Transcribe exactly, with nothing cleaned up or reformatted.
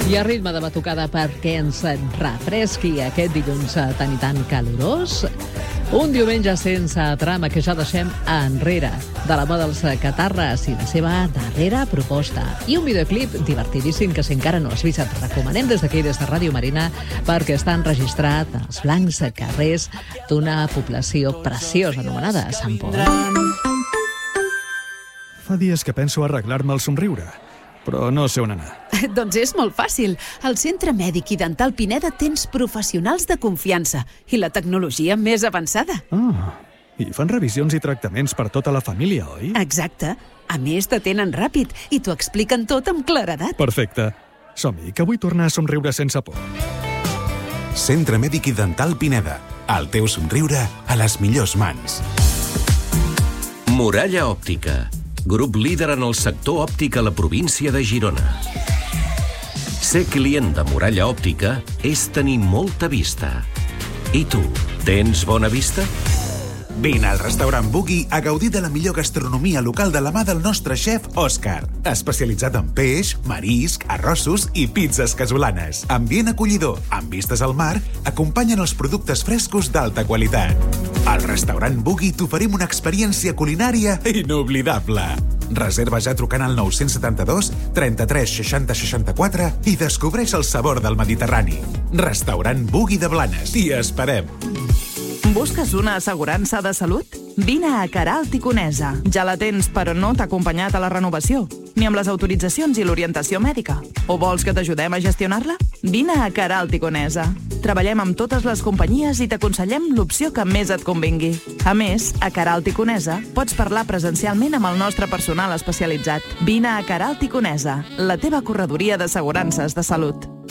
I a ritme de batucada perquè ens refresqui aquest dilluns tan i tan calorós. Un diumenge sense trama que ja deixem enrere, de la mà dels Catarres i la seva darrera proposta. I un videoclip divertidíssim que si encara no has vist et recomanem des d'aquí, des de Ràdio Marina, perquè està enregistrat als blancs carrers d'una població preciosa anomenada Sant Pol. Fa dies que penso arreglar-me el somriure, però no sé on anar. Doncs és molt fàcil. Al Centre Mèdic i Dental Pineda tens professionals de confiança i la tecnologia més avançada. Ah, i fan revisions i tractaments per tota la família, oi? Exacte. A més, t'atenen ràpid i t'ho expliquen tot amb claredat. Perfecte. Som-hi, que vull tornar a somriure sense por. Centre Mèdic i Dental Pineda. El teu somriure a les millors mans. Muralla Òptica. Grup líder en el sector òptic a la província de Girona. Ser client de Muralla Òptica és tenir molta vista. I tu, tens bona vista? Vine al restaurant Boogie a gaudir de la millor gastronomia local de la mà del nostre xef Òscar, especialitzat en peix, marisc, arrossos i pizzas casolanes. Ambient acollidor, amb vistes al mar, acompanyen els productes frescos d'alta qualitat. Al restaurant Boogie t'oferim una experiència culinària inoblidable. Reserva ja trucant al nou set dos, trenta-tres, seixanta, seixanta-quatre i descobreix el sabor del Mediterrani. Restaurant Boogie de Blanes. T'hi esperem. Busques una assegurança de salut? Vine a Queralt i Conesa. Ja la tens, però no t'ha acompanyat a la renovació, ni amb les autoritzacions i l'orientació mèdica. O vols que t'ajudem a gestionar-la? Vine a Queralt i Conesa. Treballem amb totes les companyies i t'aconsellem l'opció que més et convingui. A més, a Queralt i Conesa pots parlar presencialment amb el nostre personal especialitzat. Vine a Queralt i Conesa, la teva corredoria d'assegurances de salut.